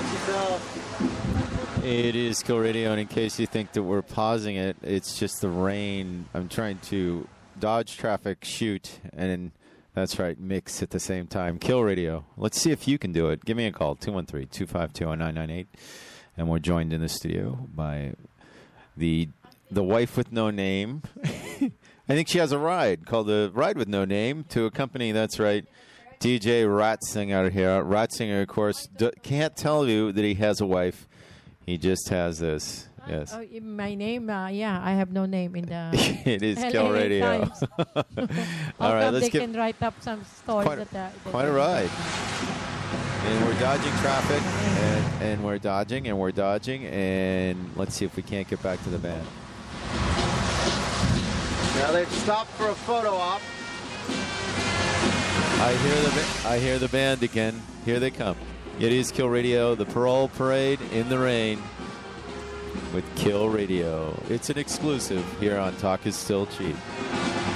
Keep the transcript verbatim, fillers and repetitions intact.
Watch yourself. It is Kill Radio, and in case you think that we're pausing it, it's just the rain. I'm trying to dodge traffic, shoot, and that's right, mix at the same time. Kill Radio. Let's see if you can do it. Give me a call, two one three, two five two, nine nine eight. And we're joined in the studio by the the wife with no name. I think she has a ride called the Ride with No Name to accompany, that's right, D J Ratzinger here. Ratzinger, of course, d- can't tell you that he has a wife. He just has this. Yes. Uh, oh, my name, uh, yeah, I have no name in the It is Kill Radio. All right, let's they get can write up some stories. quite, that, uh, that quite a ride. And we're dodging traffic, and, and we're dodging, and we're dodging, and let's see if we can't get back to the van. Now they've stopped for a photo op. I hear the ba- I hear the band again. Here they come. It is Kill Radio, the parole parade in the rain with Kill Radio. It's an exclusive here on Talk Is Still Cheap.